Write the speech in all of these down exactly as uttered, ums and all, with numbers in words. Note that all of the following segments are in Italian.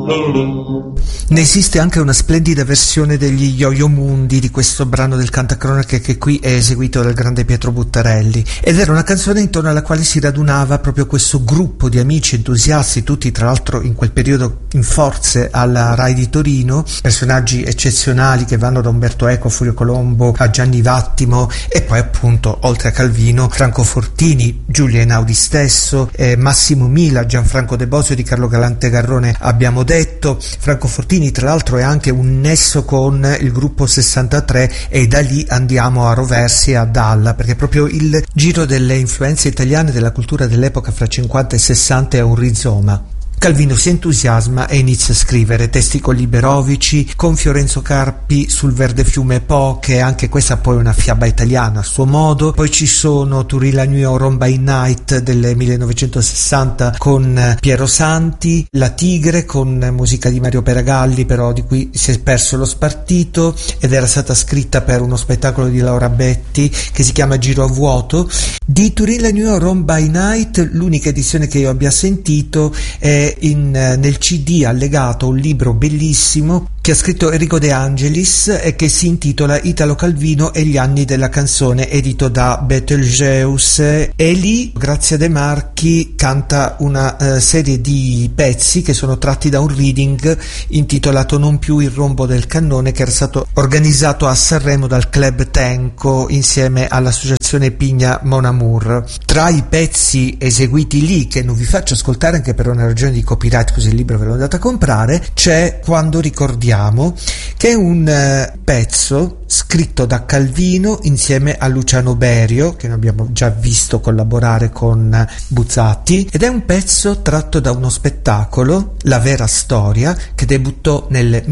Ne esiste anche una splendida versione degli Yo-Yo Mundi di questo brano del Cantacronache, che qui è eseguito dal grande Pietro Buttarelli, ed era una canzone intorno alla quale si radunava proprio questo gruppo di amici entusiasti, tutti tra l'altro in quel periodo in forze alla Rai di Torino, personaggi eccezionali che vanno da Umberto Eco, Furio Colombo a Gianni Vattimo, e poi appunto oltre a Calvino Franco Fortini, Giulio Einaudi stesso, eh, Massimo Mila, Gianfranco De Bosio, di Carlo Galante Garrone abbiamo detto. Franco Fortini tra l'altro è anche un nesso con il gruppo sessantatré, e da lì andiamo a Roversi e a Dalla, perché proprio il giro delle influenze italiane della cultura dell'epoca fra cinquanta e sessanta è un rizoma. Calvino si entusiasma e inizia a scrivere testi con Liberovici, con Fiorenzo Carpi sul Verde Fiume Po, che anche questa poi è una fiaba italiana a suo modo. Poi ci sono Turilla New Rome by Night del millenovecentosessanta con Piero Santi, La Tigre con musica di Mario Peragalli, però di cui si è perso lo spartito, ed era stata scritta per uno spettacolo di Laura Betti che si chiama Giro a vuoto. Di Turilla New Rome by Night l'unica edizione che io abbia sentito è in, nel C D allegato un libro bellissimo che ha scritto Enrico De Angelis e che si intitola Italo Calvino e gli anni della canzone, edito da Betelgeuse, e lì Grazia De Marchi canta una uh, serie di pezzi che sono tratti da un reading intitolato Non più il rombo del cannone, che era stato organizzato a Sanremo dal Club Tenco insieme all'associazione Pigna Mon Amour. Tra i pezzi eseguiti lì, che non vi faccio ascoltare anche per una ragione di copyright, così il libro ve l'ho andato a comprare, c'è Quando ricordiamo, che è un uh, pezzo scritto da Calvino insieme a Luciano Berio, che abbiamo già visto collaborare con Buzzati, ed è un pezzo tratto da uno spettacolo, La vera storia, che debuttò nel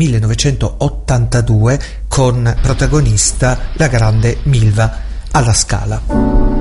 millenovecentottantadue con protagonista la grande Milva alla Scala.